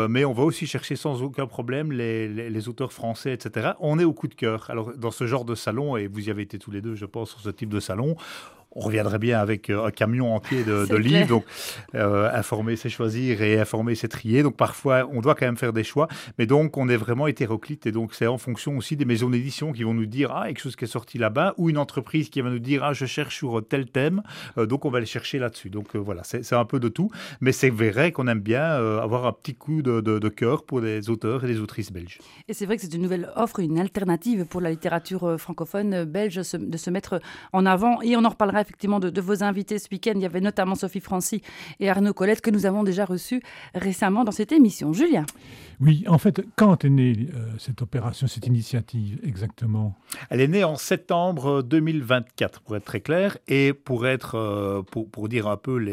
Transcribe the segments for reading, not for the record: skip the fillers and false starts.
Mais on va aussi chercher sans aucun problème les auteurs français, etc. On est au coup de cœur. Alors, dans ce genre de salon, et vous y avez été tous les deux, je pense, sur ce type de salon, on reviendrait bien avec un camion entier de livres. Donc, informer, c'est choisir et informer, c'est trier. Donc, parfois, on doit quand même faire des choix. Mais donc, on est vraiment hétéroclite. Et donc, c'est en fonction aussi des maisons d'édition qui vont nous dire quelque chose qui est sorti là-bas, ou une entreprise qui va nous dire je cherche sur tel thème. Donc, on va aller chercher là-dessus. Donc, voilà, c'est un peu de tout. Mais c'est vrai qu'on aime bien avoir un petit coup de cœur pour les auteurs et les autrices belges. Et c'est vrai que c'est une nouvelle offre, une alternative pour la littérature francophone belge de se mettre en avant. Et on en reparlera effectivement de vos invités ce week-end. Il y avait notamment Sophie Francy et Arnaud Colette que nous avons déjà reçus récemment dans cette émission. Julien. Oui, en fait, quand est née cette opération, cette initiative exactement? Elle est née en septembre 2024, pour être très clair, et pour dire un peu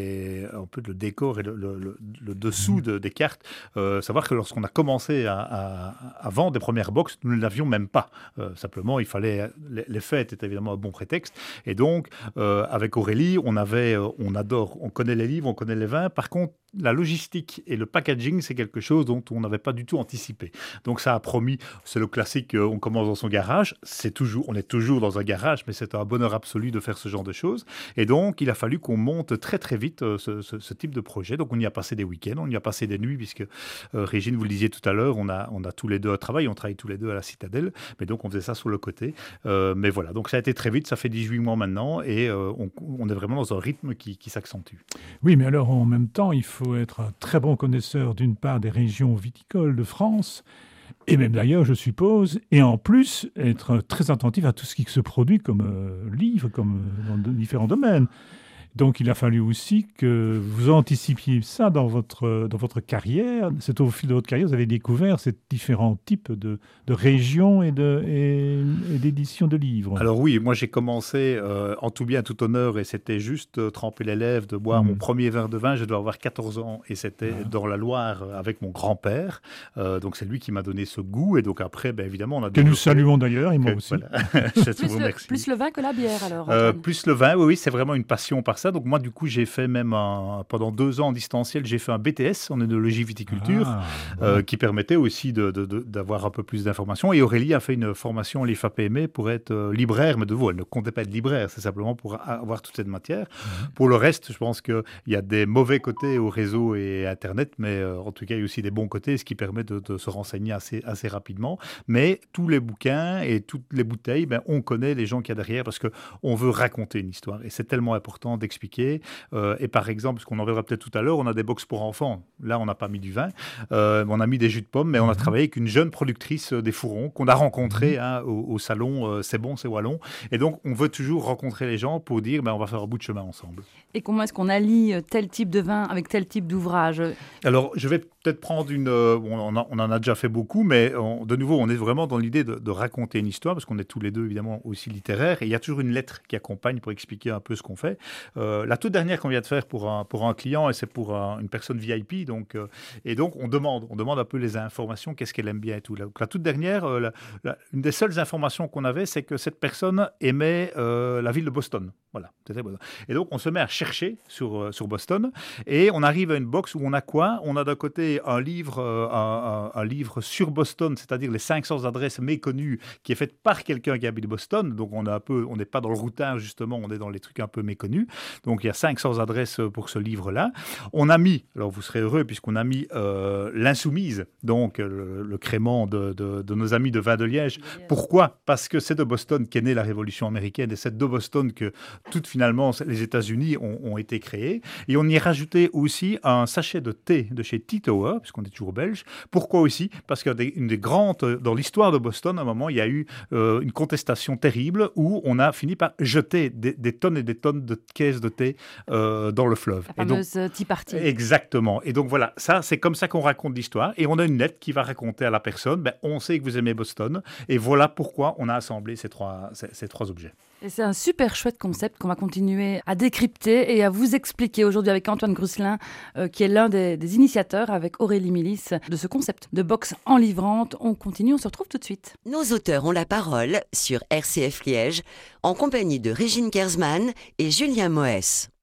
le décor et le dessous des cartes, savoir que lorsqu'on a commencé à vendre des premières box, nous ne l'avions même pas. Simplement, il fallait les fêtes étaient évidemment un bon prétexte, et donc avec Aurélie, on adore, on connaît les livres, on connaît les vins. Par contre, la logistique et le packaging, c'est quelque chose dont on n'avait pas du tout anticipé. Donc ça a promis, c'est le classique, on commence dans son garage, on est toujours dans un garage, mais c'est un bonheur absolu de faire ce genre de choses. Et donc, il a fallu qu'on monte très très vite ce type de projet. Donc on y a passé des week-ends, on y a passé des nuits, puisque Régine, vous le disiez tout à l'heure, on a tous les deux un travail, on travaille tous les deux à la Citadelle, mais donc on faisait ça sur le côté. Mais voilà, donc ça a été très vite, ça fait 18 mois maintenant, et on est vraiment dans un rythme qui s'accentue. Oui, mais alors en même temps, il faut être un très bon connaisseur d'une part des régions viticoles de France, et même d'ailleurs, je suppose, et en plus, être très attentif à tout ce qui se produit comme livre, comme dans différents domaines. Donc, il a fallu aussi que vous anticipiez ça dans votre carrière. C'est au fil de votre carrière, vous avez découvert ces différents types de régions et d'éditions de livres. Alors oui, moi j'ai commencé en tout bien, tout honneur, et c'était juste tremper les lèvres de boire mon premier verre de vin. Je dois avoir 14 ans, et c'était dans la Loire avec mon grand-père. Donc c'est lui qui m'a donné ce goût, et donc après, évidemment, on a... Que nous saluons d'ailleurs, et moi aussi. Voilà. Plus le vin que la bière, alors. Plus le vin, oui, c'est vraiment une passion par ça. Donc moi, du coup, j'ai fait même pendant 2 ans en distanciel, j'ai fait un BTS en œnologie viticulture qui permettait aussi d'avoir un peu plus d'informations. Et Aurélie a fait une formation à l'IFAPME pour être libraire, mais de vous, elle ne comptait pas être libraire, c'est simplement pour avoir toute cette matière. Pour le reste, je pense qu'il y a des mauvais côtés au réseau et Internet, mais en tout cas, il y a aussi des bons côtés, ce qui permet de se renseigner assez rapidement. Mais tous les bouquins et toutes les bouteilles, on connaît les gens qu'il y a derrière parce qu'on veut raconter une histoire. Et c'est tellement important d'expliquer. Et par exemple, ce qu'on en verra peut-être tout à l'heure, on a des box pour enfants. Là, on n'a pas mis du vin. On a mis des jus de pommes, mais on a travaillé avec une jeune productrice des fourrons qu'on a rencontrée au salon C'est bon, c'est Wallon. Et donc, on veut toujours rencontrer les gens pour dire on va faire un bout de chemin ensemble. Et comment est-ce qu'on allie tel type de vin avec tel type d'ouvrage? Alors, je vais peut-être prendre on en a déjà fait beaucoup, mais de nouveau, on est vraiment dans l'idée de raconter une histoire, parce qu'on est tous les deux, évidemment, aussi littéraires. Et il y a toujours une lettre qui accompagne pour expliquer un peu ce qu'on fait. La toute dernière qu'on vient de faire pour un client, et c'est pour une personne VIP, donc on demande un peu les informations, qu'est-ce qu'elle aime bien et tout. Donc, la toute dernière, une des seules informations qu'on avait, c'est que cette personne aimait la ville de Boston. Voilà. Et donc, on se met à chercher sur Boston, et on arrive à une box où on a quoi? On a d'un côté un livre sur Boston, c'est-à-dire les 500 adresses méconnues, qui est fait par quelqu'un qui habite Boston. Donc, on n'est pas dans le routin, justement, on est dans les trucs un peu méconnus. Donc, il y a 500 adresses pour ce livre-là. On a mis, alors vous serez heureux, puisqu'on a mis l'Insoumise, donc le crément de nos amis de Vin de Liège. Pourquoi? Parce que c'est de Boston qu'est née la Révolution américaine, et c'est de Boston que finalement les États-Unis ont été créés. Et on y a rajouté aussi un sachet de thé de chez Tea Tower, puisqu'on est toujours belge. Pourquoi aussi? Parce qu'une des grandes, dans l'histoire de Boston, à un moment, il y a eu une contestation terrible où on a fini par jeter des tonnes et des tonnes de caisses de thé dans le fleuve. La fameuse Tea Party. Exactement. Et donc voilà, ça, c'est comme ça qu'on raconte l'histoire. Et on a une lettre qui va raconter à la personne, on sait que vous aimez Boston, et voilà pourquoi on a assemblé ces trois objets. Et c'est un super chouette concept qu'on va continuer à décrypter et à vous expliquer aujourd'hui avec Antoine Grusselin, qui est l'un des initiateurs avec Aurélie Milis de ce concept de box enivrante. On continue, on se retrouve tout de suite. Nos auteurs ont la parole sur RCF Liège en compagnie de Régine Kersman et Julien Moès.